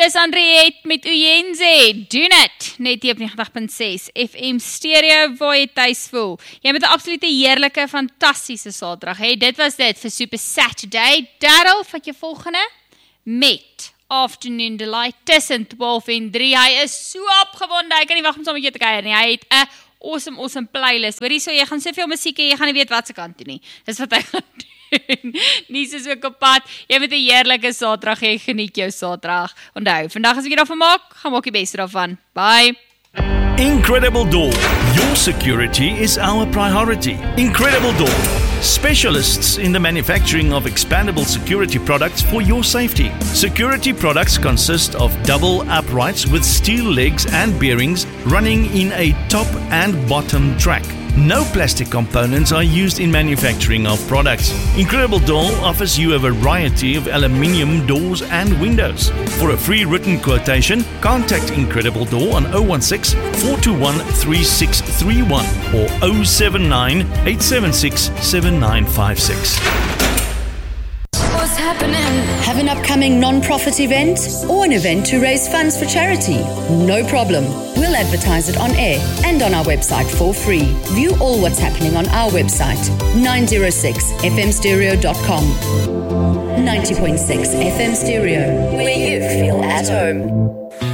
dis Andriette met Uyenze. Doen it. Net hier op 90.6 FM stereo waar jy thuis voel. Jy met 'n absolute heerlike, fantastiese Saterdag. Hey, dit was dit vir Super Saturday. Darryl, vat jy volgende met Afternoon Delight tussen 12 en 3. Hy is so opgewonde. Hy kan nie wag om saam met jou te kuier nie. Hy het 'n awesome playlist. Hoorie so, jy gaan soveel musiek hê, jy gaan nie weet wat se kant toe nie. Dis wat hy gaan doen. Nie soos ook op pad. Jy met 'n heerlike Saterdag, jy geniet jou Saterdag. Onthou, vandag as ek daarvan maak, gaan maak die beste daarvan. Bye. Incredible Door. Your security is our priority. Incredible Door. Specialists in the manufacturing of expandable security products for your safety. Security products consist of double uprights with steel legs and bearings running in a top and bottom track. No plastic components are used in manufacturing of products. Incredible Door offers you a variety of aluminium doors and windows. For a free written quotation, contact Incredible Door on 016 421 3631 or 079 876 7956. What's happening? Have an upcoming non-profit event or an event to raise funds for charity? No problem. We'll advertise it on air and on our website for free. View all what's happening on our website, 906fmstereo.com. 90.6 FM Stereo, where you feel at home.